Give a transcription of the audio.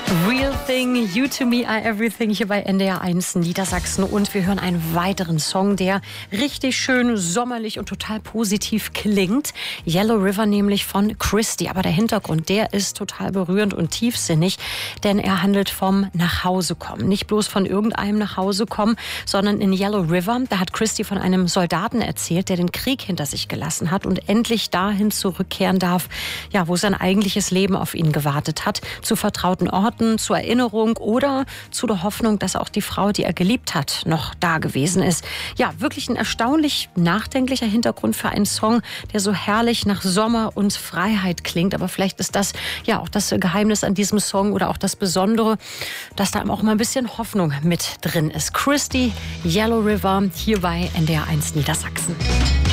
Real Thing, You to Me, I Everything hier bei NDR 1 Niedersachsen. Und wir hören einen weiteren Song, der richtig schön sommerlich und total positiv klingt. Yellow River nämlich von Christy. Aber der Hintergrund, der ist total berührend und tiefsinnig, denn er handelt vom Nachhausekommen. Nicht bloß von irgendeinem Nachhausekommen, sondern in Yellow River, da hat Christy von einem Soldaten erzählt, der den Krieg hinter sich gelassen hat und endlich dahin zurückkehren darf, ja, wo sein eigentliches Leben auf ihn gewartet hat, zu vertrauten Orten, zur Erinnerung oder zu der Hoffnung, dass auch die Frau, die er geliebt hat, noch da gewesen ist. Ja, wirklich ein erstaunlich nachdenklicher Hintergrund für einen Song, der so herrlich nach Sommer und Freiheit klingt. Aber vielleicht ist das ja auch das Geheimnis an diesem Song oder auch das Besondere, dass da auch mal ein bisschen Hoffnung mit drin ist. Christy, Yellow River, hier bei NDR 1 Niedersachsen.